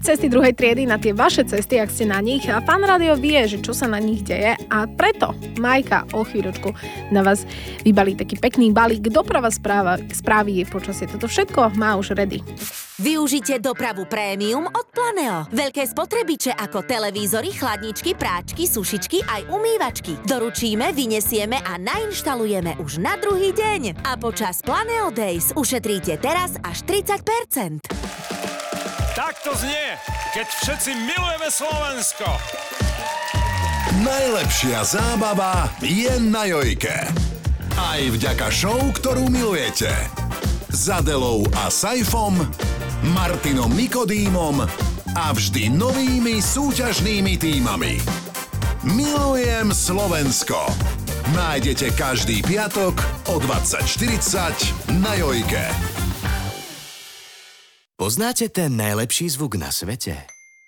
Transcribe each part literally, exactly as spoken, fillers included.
cesty druhej triedy, na tie vaše cesty, ak ste na nich. A Fan Rádio vie, že čo sa na nich deje a preto Majka o chvíľočku na vás vybalí taký pekný balík doprava správa, správy počasie. Toto všetko má už ready. Využite dopravu prémium od Planeo. Veľké spotrebiče ako televízory, chladničky, práčky, sušičky aj umývačky. Doručíme, vyniesieme a nainštalujeme už na druhý deň. A počas Planeo Days ušetríte teraz až tridsať percent. Tak to znie, keď všetci milujeme Slovensko. Najlepšia zábava je na Jojke. Aj vďaka show, ktorú milujete. S Adelou a Saifom, Martinom Nikodýmom a vždy novými súťažnými tímami. Milujem Slovensko. Nájdete každý piatok o dvadsať štyridsať na Jojke. Poznáte ten najlepší zvuk na svete?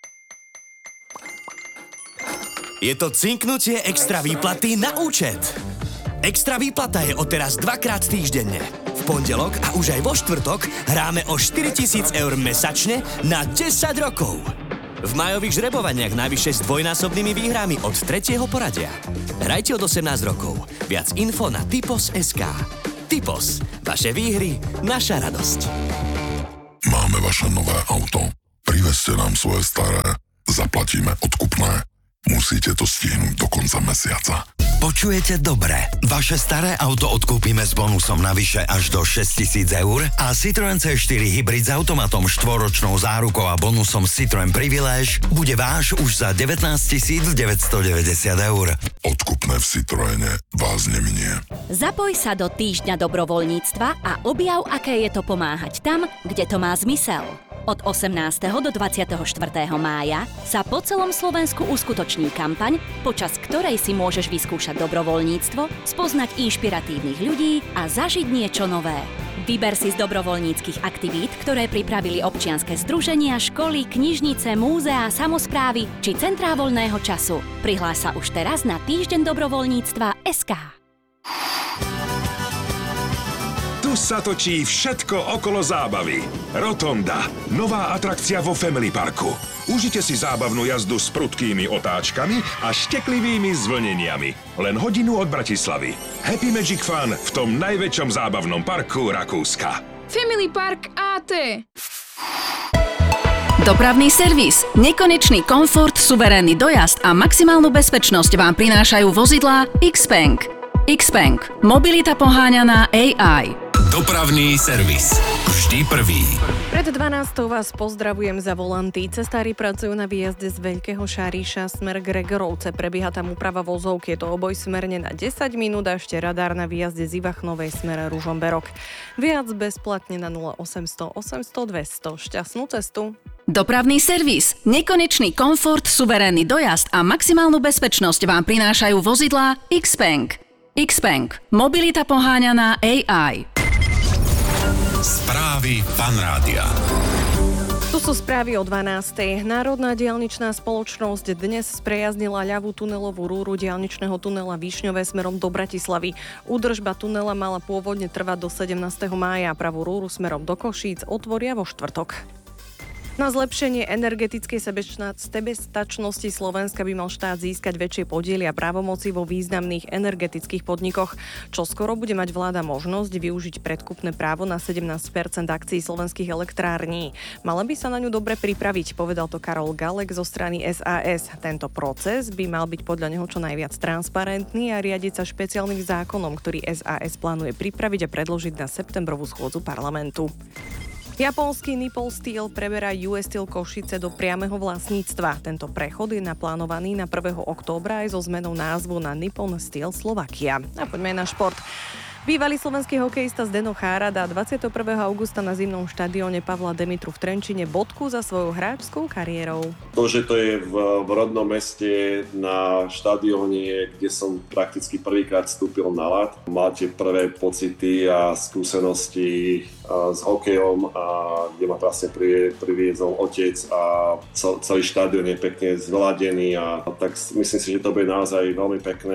Je to cinknutie extra výplaty na účet. Extra výplata je odteraz dvakrát týždenne. V pondelok a už aj vo štvrtok hráme o štyritisíc eur mesačne na desať rokov. V majových žrebovaniach najvyššie s dvojnásobnými výhrami od tretieho poradia. Hrajte od osemnásť rokov. Viac info na typos bodka es ká. Typos. Vaše výhry, naša radosť. Máme vaše nové auto. Privezte nám svoje staré. Zaplatíme odkupné. Musíte to stihnúť do konca mesiaca. Počujete dobre. Vaše staré auto odkúpime s bonusom navyše až do šesťtisíc eur a Citroen cé štyri Hybrid s automatom štvoročnou zárukou a bonusom Citroen Privilege bude váš už za devätnásťtisíc deväťstodeväťdesiat eur. Odkupné v Citroene vás neminie. Zapoj sa do týždňa dobrovoľníctva a objav, aké je to pomáhať tam, kde to má zmysel. Od osemnásteho do dvadsiateho štvrtého mája sa po celom Slovensku uskutoční kampaň, počas ktorej si môžeš vyskúšať dobrovoľníctvo, spoznať inšpiratívnych ľudí a zažiť niečo nové. Vyber si z dobrovoľníckych aktivít, ktoré pripravili občianske združenia, školy, knižnice, múzeá, samosprávy či centrá voľného času. Prihlás sa už teraz na týždeň dobrovoľníctva bodka es ká. Tu sa točí všetko okolo zábavy. Rotonda. Nová atrakcia vo Family Parku. Užite si zábavnú jazdu s prudkými otáčkami a šteklivými zvlneniami. Len hodinu od Bratislavy. Happy Magic Fun v tom najväčšom zábavnom parku Rakúska. Family Park á té. Dopravný servis, nekonečný komfort, suverénny dojazd a maximálnu bezpečnosť vám prinášajú vozidlá X-Bank. X-Bank. Mobilita poháňaná á í. Dopravný servis. Vždy prvý. Pred dvanástou vás pozdravujem za volanty. Cestári pracujú na výjazde z Veľkého Šáriša smer Gregorovce. Prebieha tam úprava vozovky. Je to oboj smerne na desať minút a ešte radár na výjazde z Ivachnovej smer Ružomberok. Viac bezplatne na nula osemsto osemsto dvesto. Šťastnú cestu. Dopravný servis, nekonečný komfort, suverénny dojazd a maximálnu bezpečnosť vám prinášajú vozidlá X-Bank. X-Bank. Mobilita poháňaná á í. Správy Fan Rádia. Tu sú správy o dvanástej. Národná diaľničná spoločnosť dnes sprejaznila ľavú tunelovú rúru diaľničného tunela Višňové smerom do Bratislavy. Údržba tunela mala pôvodne trvať do sedemnásteho mája. Pravú rúru smerom do Košíc otvoria vo štvrtok. Na zlepšenie energetickej sebestačnosti Slovenska by mal štát získať väčšie podiely a právomoci vo významných energetických podnikoch. Čo skoro bude mať vláda možnosť využiť predkupné právo na sedemnásť percent akcií slovenských elektrární. Mala by sa na ňu dobre pripraviť, povedal to Karol Galek zo strany es a es. Tento proces by mal byť podľa neho čo najviac transparentný a riadiť sa špeciálnym zákonom, ktorý es a es plánuje pripraviť a predložiť na septembrovú schôdzu parlamentu. Japonský Nippon Steel preberá ú es Steel Košice do priameho vlastníctva. Tento prechod je naplánovaný na prvého októbra aj so zmenou názvu na Nippon Steel Slovakia. A poďme na šport. Bývalý slovenský hokejista Zdeno Chára dá dvadsiateho prvého augusta na zimnom štadióne Pavla Demitru v Trenčine bodku za svojou hráčskou kariérou. To, že to je v, v rodnom meste na štadióne, kde som prakticky prvýkrát vstúpil na ľad, máte prvé pocity a skúsenosti a, s hokejom, a kde ma vlastne pri, priviezol otec a cel, celý štadión je pekne zvladený, a tak myslím si, že to bude naozaj veľmi pekné.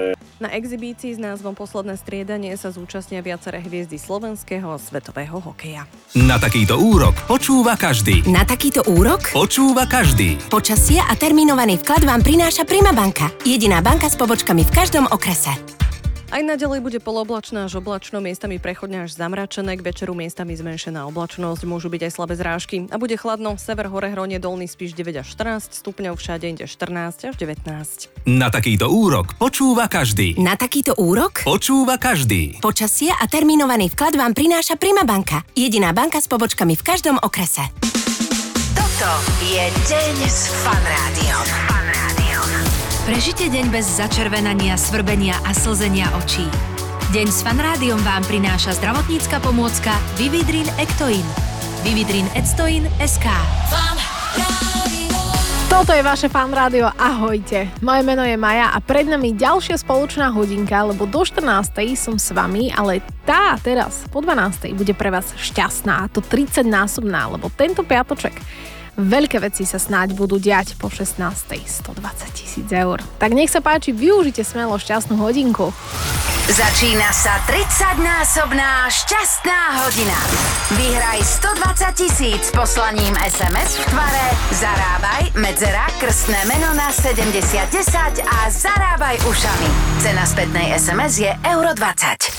Na exhibícii s názvom Posledné striedanie sa zúčastnia viaceré hviezdy slovenského a svetového hokeja. Na takýto úrok počúva každý. Na takýto úrok počúva každý. Počasie a termínovaný vklad vám prináša Prima banka. Jediná banka s pobočkami v každom okrese. Aj naďalej bude poloblačno až oblačno, miestami prechodne až zamračené, k večeru miestami zmenšená oblačnosť, môžu byť aj slabé zrážky a bude chladno. Sever hore hronie Dolný Spiš deväť až štrnásť stupňov, všade inde štrnásť až devätnásť. Na takýto úrok počúva každý. Na takýto úrok počúva každý. Počasie a termínovaný vklad vám prináša Prima banka. Jediná banka s pobočkami v každom okrese. Toto je deň s Fan Rádiom. Fan Rádiom. Prežite deň bez začervenania, svrbenia a slzenia očí. Deň s Fan Rádiom vám prináša zdravotnícka pomôcka Vividrin Ectoin. Vividrin Ectoin bodka es ká. Toto je vaše Fan Rádio, ahojte. Moje meno je Maja a pred nami ďalšia spoločná hodinka, lebo do štrnástej som s vami, ale tá teraz po dvanástej bude pre vás šťastná, a to tridsaťnásobná, lebo tento piatoček veľké veci sa snáď budú diať po šestnástej stodvadsať tisíc eur. Tak nech sa páči, využite smelo šťastnú hodinku. Začína sa tridsaťnásobná šťastná hodina. Vyhraj stodvadsať tisíc poslaním es em es v tvare Zarábaj, medzera, krstné meno na sedemdesiat desať a zarábaj ušami. Cena spätnej es em es je euro dvadsať.